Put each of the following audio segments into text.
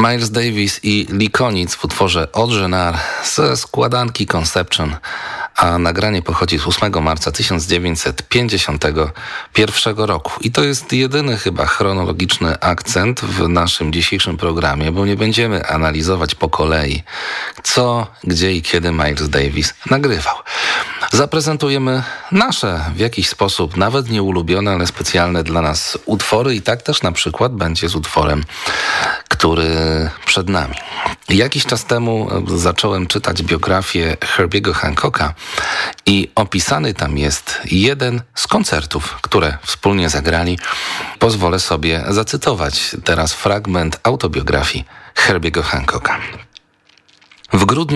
Miles Davis i Lee Konitz w utworze Audre ze składanki Conception, a nagranie pochodzi z 8 marca 1951 roku. I to jest jedyny chyba chronologiczny akcent w naszym dzisiejszym programie, bo nie będziemy analizować po kolei, co, gdzie i kiedy Miles Davis nagrywał. Zaprezentujemy nasze, w jakiś sposób nawet nieulubione, ale specjalne dla nas utwory i tak też na przykład będzie z utworem, który przed nami. Jakiś czas temu zacząłem czytać biografię Herbiego Hancocka i opisany tam jest jeden z koncertów, które wspólnie zagrali. Pozwolę sobie zacytować teraz fragment autobiografii Herbiego Hancocka. W grudniu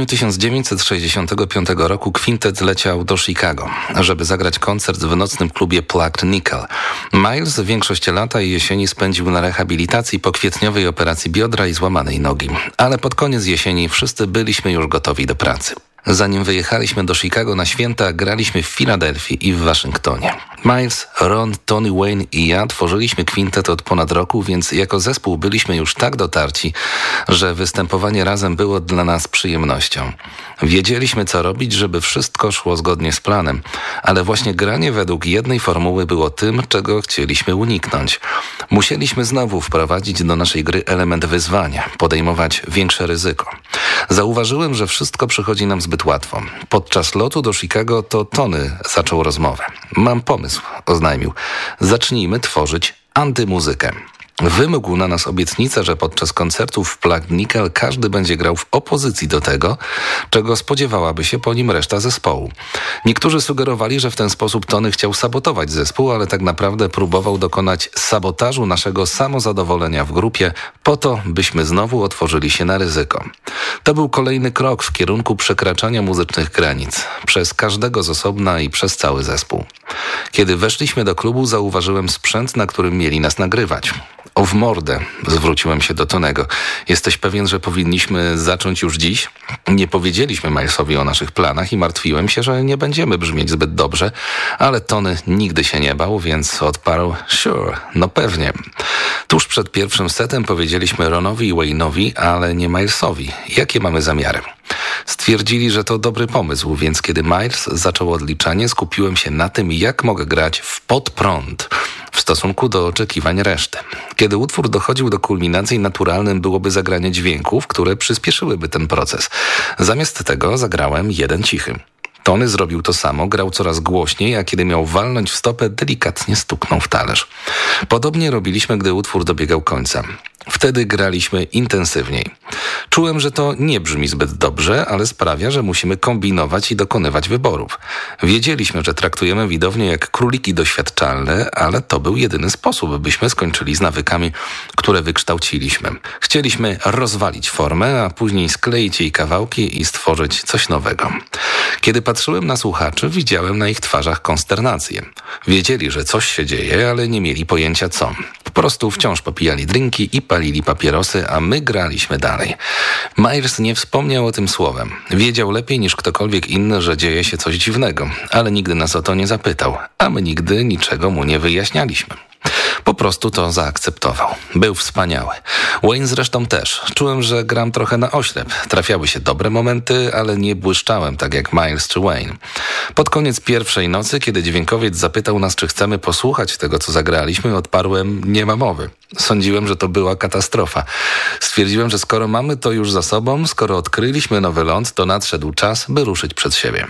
1965 roku kwintet leciał do Chicago, żeby zagrać koncert w nocnym klubie Plugged Nickel. Miles większość lata i jesieni spędził na rehabilitacji po kwietniowej operacji biodra i złamanej nogi. Ale pod koniec jesieni wszyscy byliśmy już gotowi do pracy. Zanim wyjechaliśmy do Chicago na święta, graliśmy w Filadelfii i w Waszyngtonie. Miles, Ron, Tony Wayne i ja tworzyliśmy kwintet od ponad roku, więc jako zespół byliśmy już tak dotarci, że występowanie razem było dla nas przyjemnością. Wiedzieliśmy, co robić, żeby wszystko szło zgodnie z planem, ale właśnie granie według jednej formuły było tym, czego chcieliśmy uniknąć. Musieliśmy znowu wprowadzić do naszej gry element wyzwania, podejmować większe ryzyko. Zauważyłem, że wszystko przychodzi nam zbyt łatwo. Podczas lotu do Chicago to Tony zaczął rozmowę. Mam pomysł, oznajmił. Zacznijmy tworzyć antymuzykę. Wymógł na nas obietnicę, że podczas koncertów w Plugged Nickel każdy będzie grał w opozycji do tego, czego spodziewałaby się po nim reszta zespołu. Niektórzy sugerowali, że w ten sposób Tony chciał sabotować zespół, ale tak naprawdę próbował dokonać sabotażu naszego samozadowolenia w grupie po to, byśmy znowu otworzyli się na ryzyko. To był kolejny krok w kierunku przekraczania muzycznych granic przez każdego z osobna i przez cały zespół. Kiedy weszliśmy do klubu, zauważyłem sprzęt, na którym mieli nas nagrywać. O w mordę, zwróciłem się do Tonego. Jesteś pewien, że powinniśmy zacząć już dziś? Nie powiedzieliśmy Milesowi o naszych planach i martwiłem się, że nie będziemy brzmieć zbyt dobrze, ale Tony nigdy się nie bał, więc odparł sure, no pewnie. Tuż przed pierwszym setem powiedzieliśmy Ronowi i Wayne'owi, ale nie Milesowi, jakie mamy zamiary. Stwierdzili, że to dobry pomysł, więc kiedy Miles zaczął odliczanie, skupiłem się na tym, jak mogę grać w podprąd w stosunku do oczekiwań reszty. Kiedy utwór dochodził do kulminacji, naturalnym byłoby zagranie dźwięków, które przyspieszyłyby ten proces. Zamiast tego zagrałem jeden cichy. Tony zrobił to samo, grał coraz głośniej, a kiedy miał walnąć w stopę, delikatnie stuknął w talerz. Podobnie robiliśmy, gdy utwór dobiegał końca. Wtedy graliśmy intensywniej. Czułem, że to nie brzmi zbyt dobrze, ale sprawia, że musimy kombinować i dokonywać wyborów. Wiedzieliśmy, że traktujemy widownię jak króliki doświadczalne, ale to był jedyny sposób, byśmy skończyli z nawykami, które wykształciliśmy. Chcieliśmy rozwalić formę, a później skleić jej kawałki i stworzyć coś nowego. Kiedy patrzyłem na słuchaczy, widziałem na ich twarzach konsternację. Wiedzieli, że coś się dzieje, ale nie mieli pojęcia co. Po prostu wciąż popijali drinki i palili papierosy, a my graliśmy dalej. Miles nie wspomniał o tym słowem. Wiedział lepiej niż ktokolwiek inny, że dzieje się coś dziwnego, ale nigdy nas o to nie zapytał, a my nigdy niczego mu nie wyjaśnialiśmy. Po prostu to zaakceptował. Był wspaniały. Wayne zresztą też. Czułem, że gram trochę na oślep. Trafiały się dobre momenty, ale nie błyszczałem tak jak Miles czy Wayne. Pod koniec pierwszej nocy, kiedy dźwiękowiec zapytał nas, czy chcemy posłuchać tego, co zagraliśmy, odparłem, nie ma mowy. Sądziłem, że to była katastrofa. Stwierdziłem, że skoro mamy to już za sobą, skoro odkryliśmy nowy ląd, to nadszedł czas, by ruszyć przed siebie.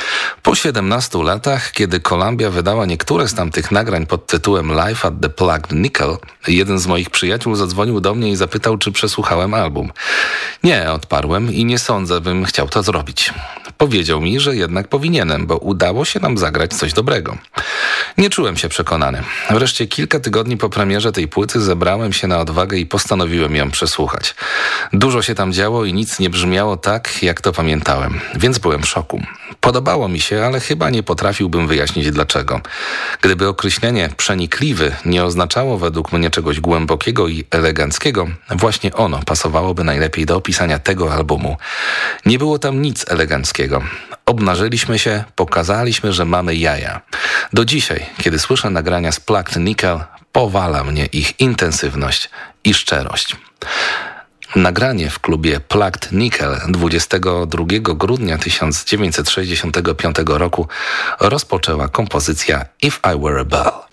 Po 17 latach, kiedy Columbia wydała niektóre z tamtych nagrań pod tytułem Live at the Plugged Nickel, jeden z moich przyjaciół zadzwonił do mnie i zapytał, czy przesłuchałem album. Nie, odparłem i nie sądzę, bym chciał to zrobić. Powiedział mi, że jednak powinienem, bo udało się nam zagrać coś dobrego. Nie czułem się przekonany. Wreszcie kilka tygodni po premierze tej płyty zebrałem się na odwagę i postanowiłem ją przesłuchać. Dużo się tam działo i nic nie brzmiało tak, jak to pamiętałem, więc byłem w szoku. Podobało mi się, ale chyba nie potrafiłbym wyjaśnić dlaczego. Gdyby określenie przenikliwy nie oznaczało według mnie czegoś głębokiego i eleganckiego, właśnie ono pasowałoby najlepiej do opisania tego albumu. Nie było tam nic eleganckiego. Obnażyliśmy się, pokazaliśmy, że mamy jaja. Do dzisiaj, kiedy słyszę nagrania z Plugged Nickel, powala mnie ich intensywność i szczerość. Nagranie w klubie Plugged Nickel 22 grudnia 1965 roku rozpoczęła kompozycja If I Were a Bell.